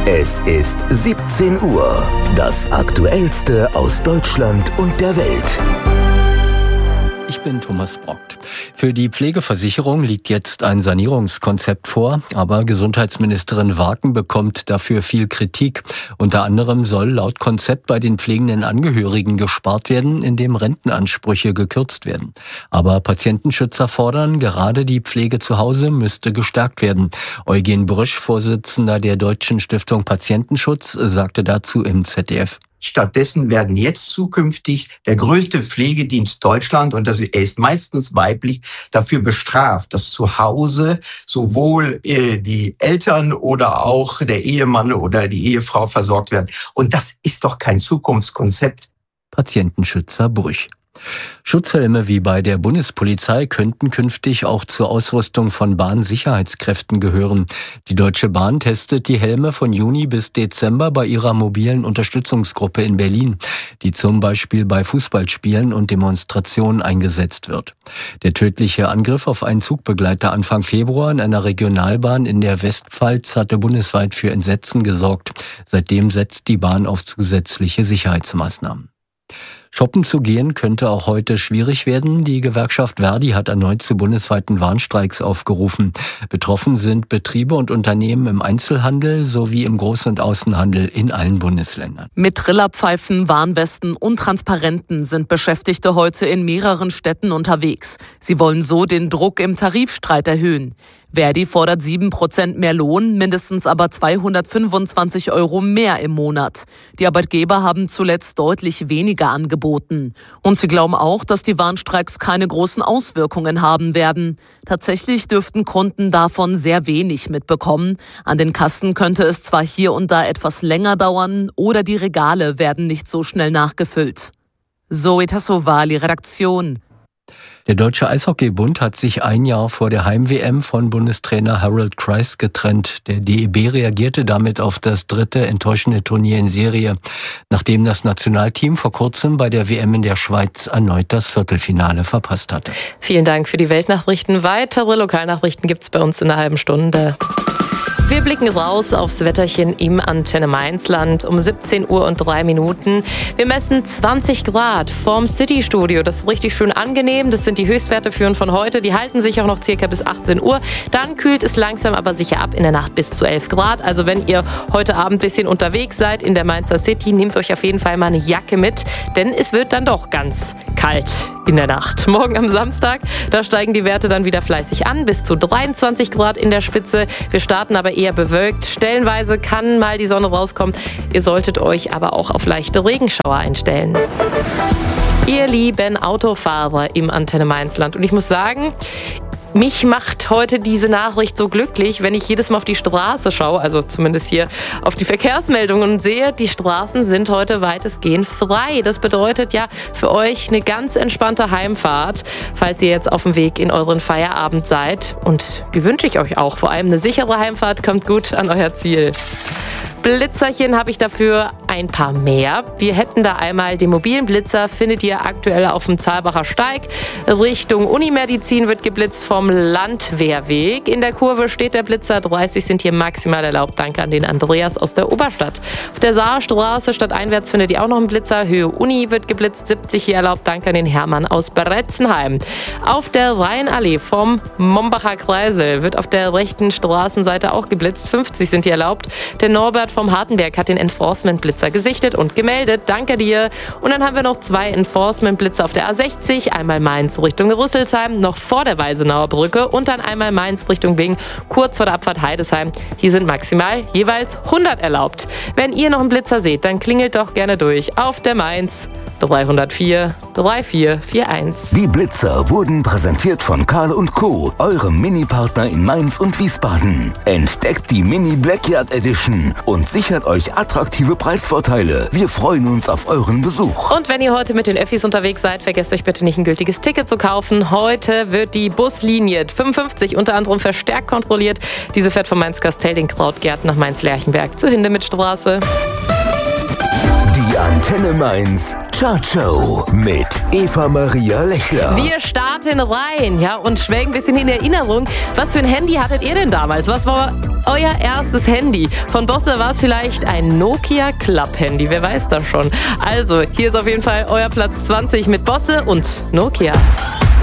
Es ist 17 Uhr. Das Aktuellste aus Deutschland und der Welt. Ich bin Thomas Brockt. Für die Pflegeversicherung liegt jetzt ein Sanierungskonzept vor, aber Gesundheitsministerin Warken bekommt dafür viel Kritik. Unter anderem soll laut Konzept bei den pflegenden Angehörigen gespart werden, indem Rentenansprüche gekürzt werden. Aber Patientenschützer fordern, gerade die Pflege zu Hause müsste gestärkt werden. Eugen Brüsch, Vorsitzender der Deutschen Stiftung Patientenschutz, sagte dazu im ZDF. Stattdessen werden jetzt zukünftig der größte Pflegedienst Deutschland, und er ist meistens weiblich, dafür bestraft, dass zu Hause sowohl die Eltern oder auch der Ehemann oder die Ehefrau versorgt werden. Und das ist doch kein Zukunftskonzept. Patientenschützer Brüch. Schutzhelme wie bei der Bundespolizei könnten künftig auch zur Ausrüstung von Bahnsicherheitskräften gehören. Die Deutsche Bahn testet die Helme von Juni bis Dezember bei ihrer mobilen Unterstützungsgruppe in Berlin, die zum Beispiel bei Fußballspielen und Demonstrationen eingesetzt wird. Der tödliche Angriff auf einen Zugbegleiter Anfang Februar in einer Regionalbahn in der Westpfalz hatte bundesweit für Entsetzen gesorgt. Seitdem setzt die Bahn auf zusätzliche Sicherheitsmaßnahmen. Shoppen zu gehen könnte auch heute schwierig werden. Die Gewerkschaft Verdi hat erneut zu bundesweiten Warnstreiks aufgerufen. Betroffen sind Betriebe und Unternehmen im Einzelhandel sowie im Groß- und Außenhandel in allen Bundesländern. Mit Trillerpfeifen, Warnwesten und Transparenten sind Beschäftigte heute in mehreren Städten unterwegs. Sie wollen so den Druck im Tarifstreit erhöhen. Verdi fordert 7% mehr Lohn, mindestens aber 225 € mehr im Monat. Die Arbeitgeber haben zuletzt deutlich weniger angeboten. Und sie glauben auch, dass die Warnstreiks keine großen Auswirkungen haben werden. Tatsächlich dürften Kunden davon sehr wenig mitbekommen. An den Kassen könnte es zwar hier und da etwas länger dauern oder die Regale werden nicht so schnell nachgefüllt. Zoe Tassovali, Redaktion. Der Deutsche Eishockeybund hat sich ein Jahr vor der Heim-WM von Bundestrainer Harold Kreis getrennt. Der DEB reagierte damit auf das dritte enttäuschende Turnier in Serie, nachdem das Nationalteam vor kurzem bei der WM in der Schweiz erneut das Viertelfinale verpasst hatte. Vielen Dank für die Weltnachrichten. Weitere Lokalnachrichten gibt's bei uns in einer halben Stunde. Wir blicken raus aufs Wetterchen im Antenne Mainzland um 17 Uhr und 3 Minuten. Wir messen 20 Grad vorm City-Studio. Das ist richtig schön angenehm. Das sind die Höchstwerte von heute. Die halten sich auch noch circa bis 18 Uhr. Dann kühlt es langsam aber sicher ab in der Nacht bis zu 11 Grad. Also wenn ihr heute Abend ein bisschen unterwegs seid in der Mainzer City, nehmt euch auf jeden Fall mal eine Jacke mit, denn es wird dann doch ganz kalt in der Nacht. Morgen am Samstag, da steigen die Werte dann wieder fleißig an, bis zu 23 Grad in der Spitze. Wir starten aber eher bewölkt. Stellenweise kann mal die Sonne rauskommen. Ihr solltet euch aber auch auf leichte Regenschauer einstellen. Ihr lieben Autofahrer im Antenne Mainzland. Und ich muss sagen, mich macht heute diese Nachricht so glücklich, wenn ich jedes Mal auf die Straße schaue, also zumindest hier auf die Verkehrsmeldungen und sehe, die Straßen sind heute weitestgehend frei. Das bedeutet ja für euch eine ganz entspannte Heimfahrt, falls ihr jetzt auf dem Weg in euren Feierabend seid. Und die wünsche ich euch auch. Vor allem eine sichere Heimfahrt, kommt gut an euer Ziel. Blitzerchen habe ich dafür ein paar mehr. Wir hätten da einmal den mobilen Blitzer, findet ihr aktuell auf dem Zahlbacher Steig. Richtung Unimedizin wird geblitzt vom Landwehrweg. In der Kurve steht der Blitzer, 30 sind hier maximal erlaubt. Danke an den Andreas aus der Oberstadt. Auf der Saarstraße stadteinwärts findet ihr auch noch einen Blitzer. Höhe Uni wird geblitzt, 70 hier erlaubt. Danke an den Hermann aus Bretzenheim. Auf der Rheinallee vom Mombacher Kreisel wird auf der rechten Straßenseite auch geblitzt, 50 sind hier erlaubt. Der Norbert vom Hartenberg hat den Enforcement-Blitzer gesichtet und gemeldet. Danke dir. Und dann haben wir noch 2 Enforcement-Blitzer auf der A60. Einmal Mainz Richtung Rüsselsheim, noch vor der Weisenauer Brücke. Und dann einmal Mainz Richtung Bingen, kurz vor der Abfahrt Heidesheim. Hier sind maximal jeweils 100 erlaubt. Wenn ihr noch einen Blitzer seht, dann klingelt doch gerne durch auf der Mainz 304 3441. Die Blitzer wurden präsentiert von Karl & Co., eurem Mini-Partner in Mainz und Wiesbaden. Entdeckt die Mini Blackyard Edition und sichert euch attraktive Preisvorteile. Wir freuen uns auf euren Besuch. Und wenn ihr heute mit den Öffis unterwegs seid, vergesst euch bitte nicht, ein gültiges Ticket zu kaufen. Heute wird die Buslinie 55 unter anderem verstärkt kontrolliert. Diese fährt von Mainz-Kastell-den-Krautgärten nach Mainz-Lerchenberg zur Hindemithstraße. Die Antenne Mainz Chart Show mit Eva Maria Lechler. Wir starten rein, ja, und schwelgen ein bisschen in Erinnerung. Was für ein Handy hattet ihr denn damals? Was war Euer erstes Handy. Von Bosse war es vielleicht ein Nokia Club-Handy, wer weiß das schon. Also, hier ist auf jeden Fall euer Platz 20 mit Bosse und Nokia.